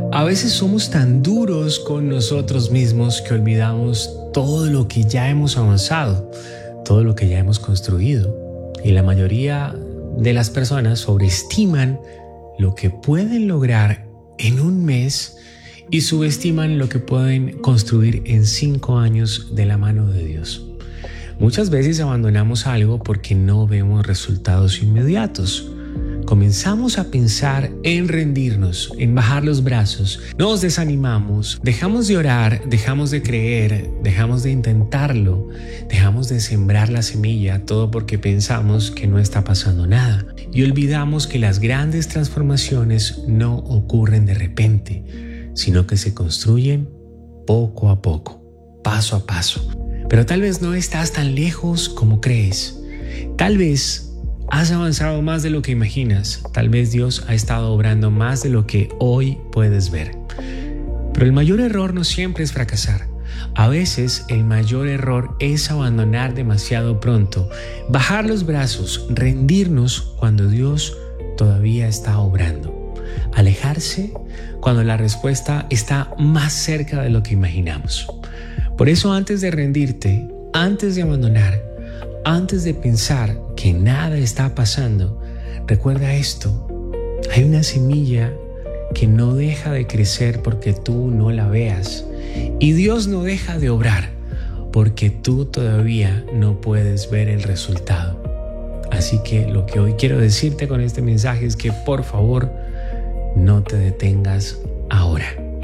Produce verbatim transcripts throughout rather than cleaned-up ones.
A veces somos tan duros con nosotros mismos que olvidamos todo lo que ya hemos avanzado, todo lo que ya hemos construido. Y la mayoría de las personas sobreestiman lo que pueden lograr en un mes y subestiman lo que pueden construir en cinco años de la mano de Dios. Muchas veces abandonamos algo porque no vemos resultados inmediatos. Comenzamos a pensar en rendirnos, en bajar los brazos, nos desanimamos, dejamos de orar, dejamos de creer, dejamos de intentarlo, dejamos de sembrar la semilla, todo porque pensamos que no está pasando nada. Y olvidamos que las grandes transformaciones no ocurren de repente, sino que se construyen poco a poco, paso a paso. Pero tal vez no estás tan lejos como crees. Tal vez has avanzado más de lo que imaginas. Tal vez Dios ha estado obrando más de lo que hoy puedes ver. Pero el mayor error no siempre es fracasar. A veces el mayor error es abandonar demasiado pronto, bajar los brazos, rendirnos cuando Dios todavía está obrando. Alejarse cuando la respuesta está más cerca de lo que imaginamos. Por eso, antes de rendirte, antes de abandonar, antes de pensar que nada está pasando, recuerda esto: hay una semilla que no deja de crecer porque tú no la veas, y Dios no deja de obrar porque tú todavía no puedes ver el resultado. Así que lo que hoy quiero decirte con este mensaje es que por favor no te detengas ahora.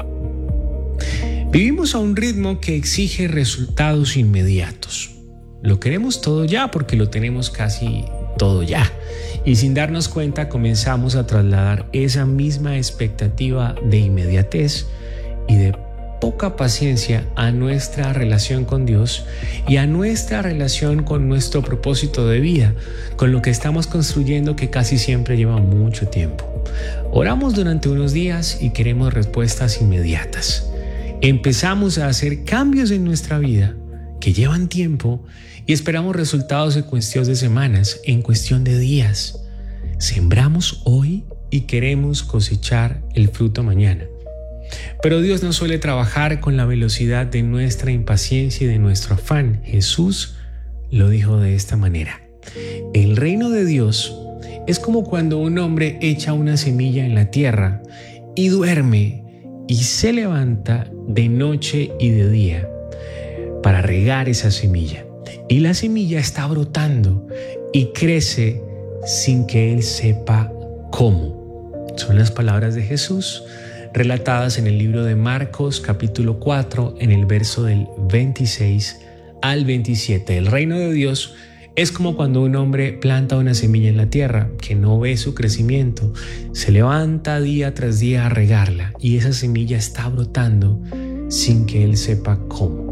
Vivimos a un ritmo que exige resultados inmediatos. Lo queremos todo ya porque lo tenemos casi todo ya. Y sin darnos cuenta comenzamos a trasladar esa misma expectativa de inmediatez y de poca paciencia a nuestra relación con Dios y a nuestra relación con nuestro propósito de vida, con lo que estamos construyendo, que casi siempre lleva mucho tiempo. Oramos durante unos días y queremos respuestas inmediatas. Empezamos a hacer cambios en nuestra vida que llevan tiempo y esperamos resultados en cuestión de semanas, en cuestión de días. Sembramos hoy y queremos cosechar el fruto mañana. Pero Dios no suele trabajar con la velocidad de nuestra impaciencia y de nuestro afán. Jesús lo dijo de esta manera: el reino de Dios es como cuando un hombre echa una semilla en la tierra y duerme y se levanta de noche y de día para regar esa semilla. Y la semilla está brotando y crece sin que él sepa cómo. Son las palabras de Jesús relatadas en el libro de Marcos capítulo cuatro, en el verso del veintiséis al veintisiete. El reino de Dios es como cuando un hombre planta una semilla en la tierra que no ve su crecimiento, se levanta día tras día a regarla y esa semilla está brotando sin que él sepa cómo.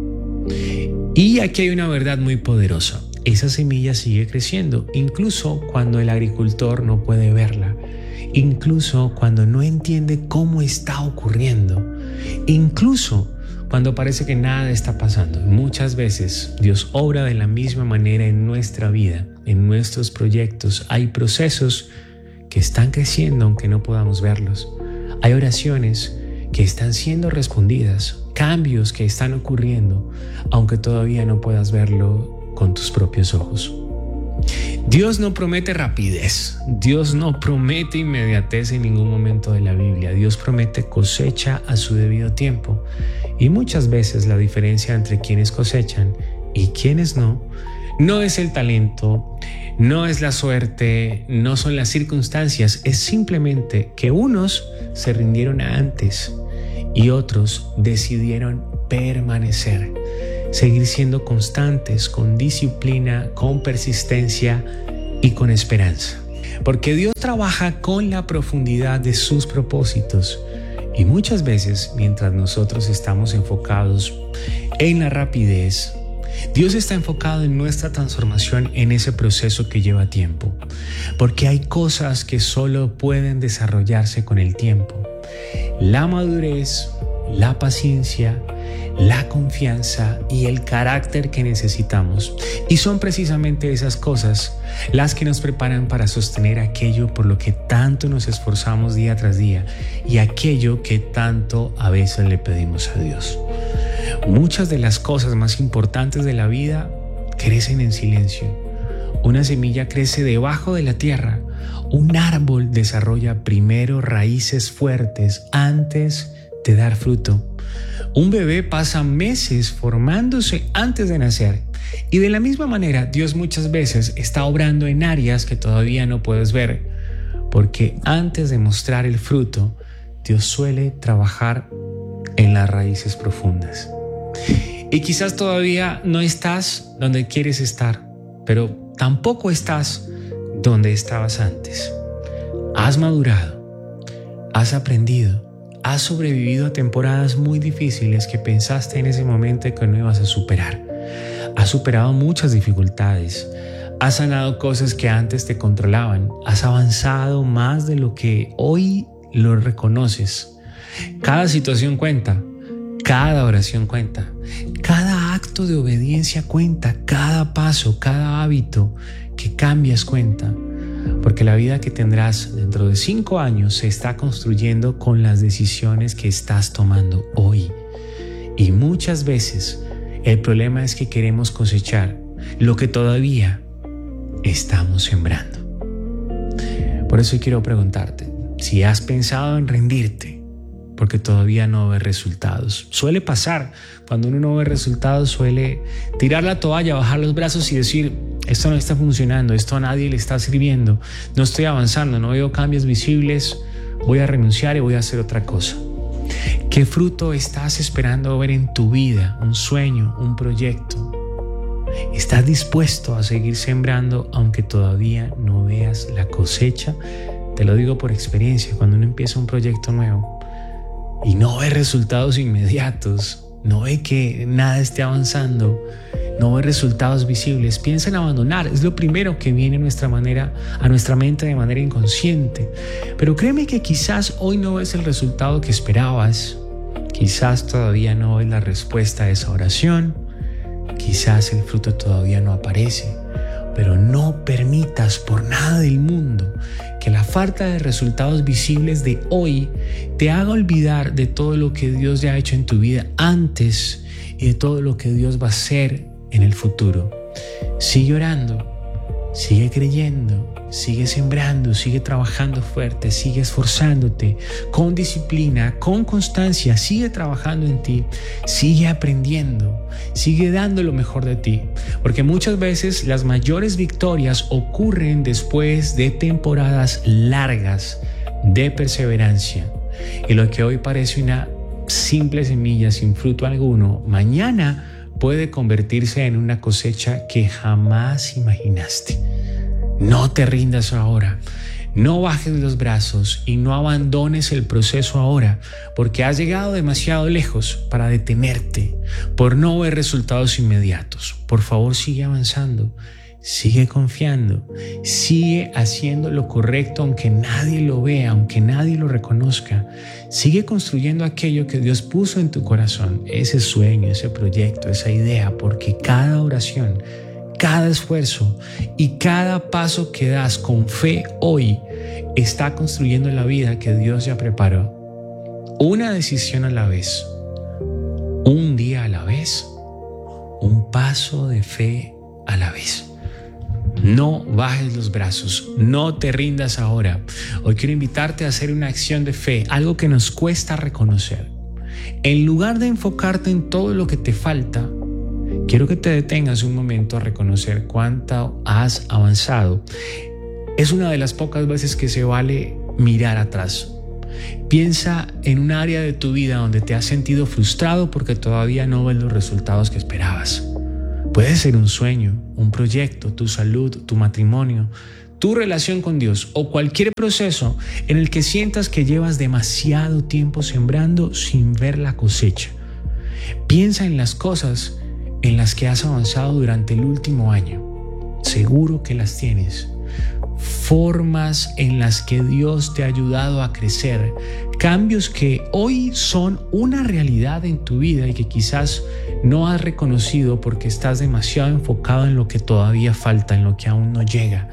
Y aquí hay una verdad muy poderosa: esa semilla sigue creciendo, incluso cuando el agricultor no puede verla, incluso cuando no entiende cómo está ocurriendo, incluso cuando parece que nada está pasando. Muchas veces Dios obra de la misma manera en nuestra vida, en nuestros proyectos. Hay procesos que están creciendo aunque no podamos verlos. Hay oraciones que están siendo respondidas, cambios que están ocurriendo, aunque todavía no puedas verlo con tus propios ojos. Dios no promete rapidez, Dios no promete inmediatez en ningún momento de la Biblia. Dios promete cosecha a su debido tiempo. Y muchas veces la diferencia entre quienes cosechan y quienes no, no es el talento, no es la suerte, no son las circunstancias, es simplemente que unos se rindieron antes y otros decidieron permanecer, seguir siendo constantes, con disciplina, con persistencia y con esperanza. Porque Dios trabaja con la profundidad de sus propósitos y muchas veces, mientras nosotros estamos enfocados en la rapidez, Dios está enfocado en nuestra transformación, en ese proceso que lleva tiempo. Porque hay cosas que solo pueden desarrollarse con el tiempo. La madurez, la paciencia, la confianza y el carácter que necesitamos. Y son precisamente esas cosas las que nos preparan para sostener aquello por lo que tanto nos esforzamos día tras día y aquello que tanto a veces le pedimos a Dios. Muchas de las cosas más importantes de la vida crecen en silencio. Una semilla crece debajo de la tierra. Un árbol desarrolla primero raíces fuertes antes de dar fruto. Un bebé pasa meses formándose antes de nacer. Y de la misma manera, Dios muchas veces está obrando en áreas que todavía no puedes ver, porque antes de mostrar el fruto, Dios suele trabajar en las raíces profundas. Y quizás todavía no estás donde quieres estar, pero tampoco estás donde estabas antes. Has madurado, has aprendido, has sobrevivido a temporadas muy difíciles que pensaste en ese momento que no ibas a superar. Has superado muchas dificultades, has sanado cosas que antes te controlaban, has avanzado más de lo que hoy lo reconoces. Cada situación cuenta, cada oración cuenta, cada acto de obediencia cuenta, cada paso, cada hábito que cambias cuenta. Porque la vida que tendrás dentro de cinco años se está construyendo con las decisiones que estás tomando hoy. Y muchas veces el problema es que queremos cosechar lo que todavía estamos sembrando. Por eso quiero preguntarte si has pensado en rendirte porque todavía no ves resultados. Suele pasar, cuando uno no ve resultados, suele tirar la toalla, bajar los brazos y decir: esto no está funcionando, esto a nadie le está sirviendo, no estoy avanzando, no veo cambios visibles, voy a renunciar y voy a hacer otra cosa. ¿Qué fruto estás esperando ver en tu vida? ¿Un sueño, un proyecto? ¿Estás dispuesto a seguir sembrando aunque todavía no veas la cosecha? Te lo digo por experiencia, cuando uno empieza un proyecto nuevo y no ve resultados inmediatos, no ve que nada esté avanzando, no ve resultados visibles, piensa en abandonar. Es lo primero que viene a nuestra manera, a nuestra mente de manera inconsciente. Pero créeme que quizás hoy no ves el resultado que esperabas, quizás todavía no ves la respuesta a esa oración, quizás el fruto todavía no aparece, pero no permitas por nada del mundo que la falta de resultados visibles de hoy te haga olvidar de todo lo que Dios ya ha hecho en tu vida antes y de todo lo que Dios va a hacer en el futuro. Sigue orando, sigue creyendo, sigue sembrando, sigue trabajando fuerte, sigue esforzándote con disciplina, con constancia, sigue trabajando en ti, sigue aprendiendo, sigue dando lo mejor de ti, porque muchas veces las mayores victorias ocurren después de temporadas largas de perseverancia. Y lo que hoy parece una simple semilla sin fruto alguno, mañana puede convertirse en una cosecha que jamás imaginaste. No te rindas ahora, no bajes los brazos y no abandones el proceso ahora, porque has llegado demasiado lejos para detenerte por no ver resultados inmediatos. Por favor, sigue avanzando, sigue confiando, sigue haciendo lo correcto aunque nadie lo vea, aunque nadie lo reconozca. Sigue construyendo aquello que Dios puso en tu corazón, ese sueño, ese proyecto, esa idea, porque cada oración, cada esfuerzo y cada paso que das con fe hoy está construyendo la vida que Dios ya preparó. Una decisión a la vez, un día a la vez, un paso de fe a la vez. No bajes los brazos, no te rindas ahora. Hoy quiero invitarte a hacer una acción de fe, algo que nos cuesta reconocer. En lugar de enfocarte en todo lo que te falta, quiero que te detengas un momento a reconocer cuánto has avanzado. Es una de las pocas veces que se vale mirar atrás. Piensa en un área de tu vida donde te has sentido frustrado porque todavía no ves los resultados que esperabas. Puede ser un sueño, un proyecto, tu salud, tu matrimonio, tu relación con Dios o cualquier proceso en el que sientas que llevas demasiado tiempo sembrando sin ver la cosecha. Piensa en las cosas en las que has avanzado durante el último año. Seguro que las tienes. Formas en las que Dios te ha ayudado a crecer, Cambios que hoy son una realidad en tu vida y que quizás no has reconocido porque estás demasiado enfocado en lo que todavía falta, en lo que aún no llega.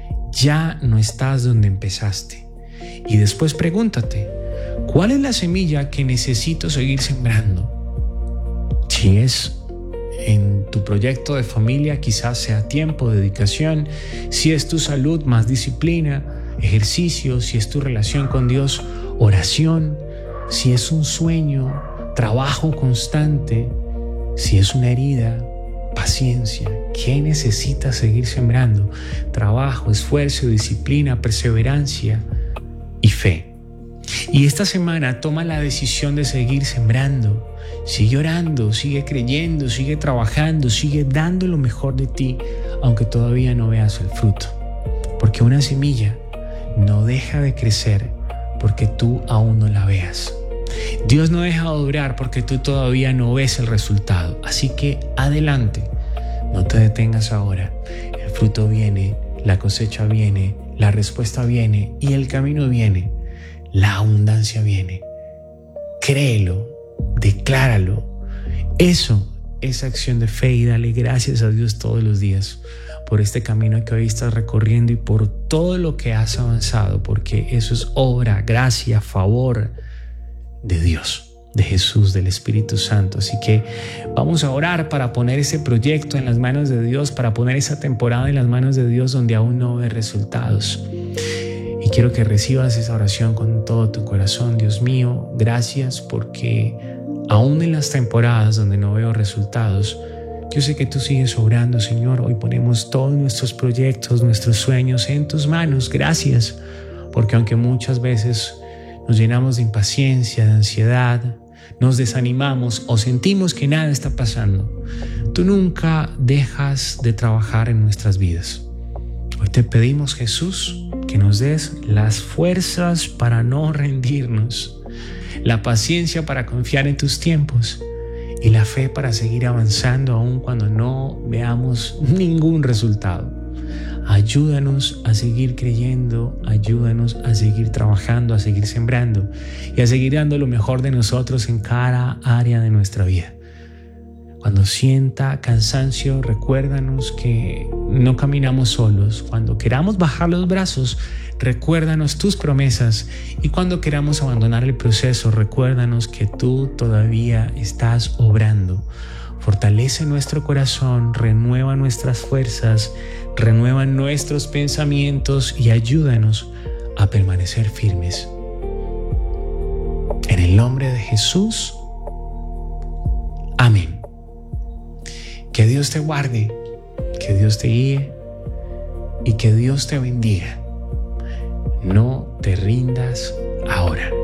Ya no estás donde empezaste. Y después pregúntate, ¿cuál es la semilla que necesito seguir sembrando? Si es en tu proyecto de familia, quizás sea tiempo, dedicación. Si es tu salud, más disciplina, ejercicio. Si es tu relación con Dios, oración. Si es un sueño, trabajo constante. Si es una herida, paciencia. ¿Qué necesitas seguir sembrando? Trabajo, esfuerzo, disciplina, perseverancia y fe. Y esta semana toma la decisión de seguir sembrando. Sigue orando, sigue creyendo, sigue trabajando, sigue dando lo mejor de ti, aunque todavía no veas el fruto. Porque una semilla no deja de crecer porque tú aún no la veas. Dios no deja de obrar porque tú todavía no ves el resultado. Así que adelante, no te detengas ahora. El fruto viene, la cosecha viene, la respuesta viene y el camino viene. La abundancia viene. Créelo, decláralo. Eso es acción de fe y dale gracias a Dios todos los días por este camino que hoy estás recorriendo y por todo lo que has avanzado, porque eso es obra, gracia, favor de Dios, de Jesús, del Espíritu Santo. Así que vamos a orar para poner ese proyecto en las manos de Dios, para poner esa temporada en las manos de Dios donde aún no ves resultados. Y quiero que recibas esa oración con todo tu corazón. Dios mío, gracias porque aún en las temporadas donde no veo resultados, yo sé que tú sigues obrando, Señor. Hoy ponemos todos nuestros proyectos, nuestros sueños en tus manos. Gracias, porque aunque muchas veces nos llenamos de impaciencia, de ansiedad, nos desanimamos o sentimos que nada está pasando, tú nunca dejas de trabajar en nuestras vidas. Hoy te pedimos, Jesús, que nos des las fuerzas para no rendirnos, la paciencia para confiar en tus tiempos y la fe para seguir avanzando aun cuando no veamos ningún resultado. Ayúdanos a seguir creyendo, ayúdanos a seguir trabajando, a seguir sembrando y a seguir dando lo mejor de nosotros en cada área de nuestra vida. Cuando sienta cansancio, recuérdanos que no caminamos solos. Cuando queramos bajar los brazos, recuérdanos tus promesas. Y cuando queramos abandonar el proceso, recuérdanos que tú todavía estás obrando. Fortalece nuestro corazón, renueva nuestras fuerzas, renueva nuestros pensamientos y ayúdanos a permanecer firmes. En el nombre de Jesús, amén. Que Dios te guarde, que Dios te guíe y que Dios te bendiga. No te rindas ahora.